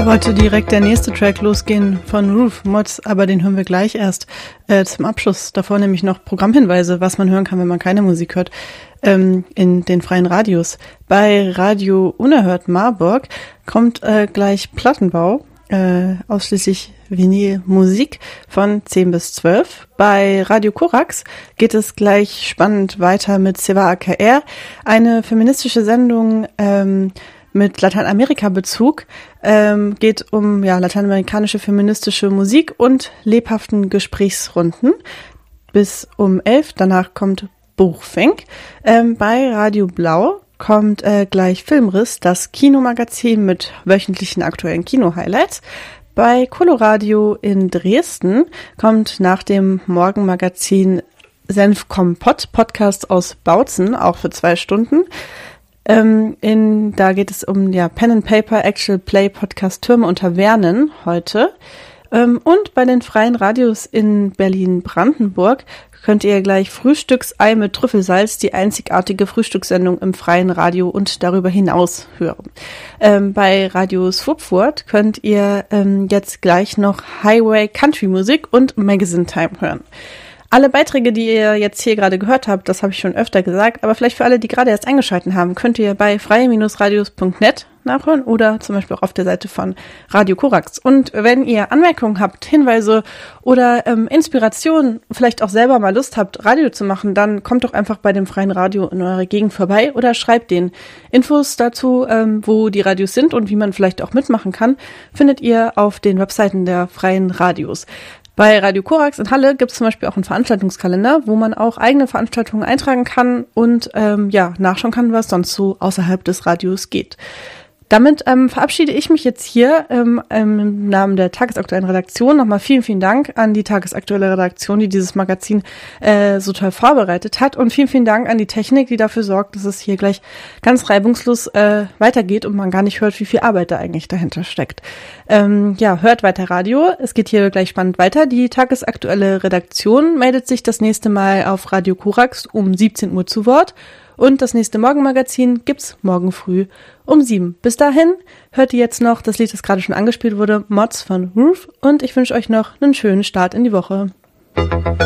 wollte direkt der nächste Track losgehen von Roof Mods, aber den hören wir gleich erst zum Abschluss. Davor nämlich noch Programmhinweise, was man hören kann, wenn man keine Musik hört, in den freien Radios. Bei Radio Unerhört Marburg kommt gleich Plattenbau, ausschließlich Vinylmusik von 10 bis 12. Bei Radio Korax geht es gleich spannend weiter mit Seva AKR, eine feministische Sendung mit Lateinamerika-Bezug, geht um lateinamerikanische feministische Musik und lebhaften Gesprächsrunden bis um 11. Danach kommt Buchfink. Bei Radio Blau kommt gleich Filmriss, das Kinomagazin mit wöchentlichen aktuellen Kino-Highlights. Bei Coloradio in Dresden kommt nach dem Morgenmagazin Senfkompott, Podcast aus Bautzen, auch für 2 Stunden. Da geht es um Pen and Paper Actual Play Podcast Türme unter Vernen heute. Und bei den freien Radios in Berlin-Brandenburg könnt ihr gleich Frühstücksei mit Trüffelsalz, die einzigartige Frühstückssendung im freien Radio und darüber hinaus hören. Bei Radio Swupfurt könnt ihr jetzt gleich noch Highway Country Musik und Magazine Time hören. Alle Beiträge, die ihr jetzt hier gerade gehört habt, das habe ich schon öfter gesagt, aber vielleicht für alle, die gerade erst eingeschaltet haben, könnt ihr bei freie-radios.net nachhören oder zum Beispiel auch auf der Seite von Radio Korax. Und wenn ihr Anmerkungen habt, Hinweise oder Inspiration, vielleicht auch selber mal Lust habt, Radio zu machen, dann kommt doch einfach bei dem freien Radio in eurer Gegend vorbei oder schreibt den. Infos dazu, wo die Radios sind und wie man vielleicht auch mitmachen kann, findet ihr auf den Webseiten der freien Radios. Bei Radio Korax in Halle gibt es zum Beispiel auch einen Veranstaltungskalender, wo man auch eigene Veranstaltungen eintragen kann und nachschauen kann, was sonst so außerhalb des Radios geht. Damit verabschiede ich mich jetzt hier im Namen der tagesaktuellen Redaktion. Nochmal vielen, vielen Dank an die tagesaktuelle Redaktion, die dieses Magazin so toll vorbereitet hat. Und vielen, vielen Dank an die Technik, die dafür sorgt, dass es hier gleich ganz reibungslos weitergeht und man gar nicht hört, wie viel Arbeit da eigentlich dahinter steckt. Hört weiter Radio. Es geht hier gleich spannend weiter. Die tagesaktuelle Redaktion meldet sich das nächste Mal auf Radio Korax um 17 Uhr zu Wort. Und das nächste Morgenmagazin gibt's morgen früh um 7. Bis dahin hört ihr jetzt noch das Lied, das gerade schon angespielt wurde, Mods von Roof. Und ich wünsche euch noch einen schönen Start in die Woche.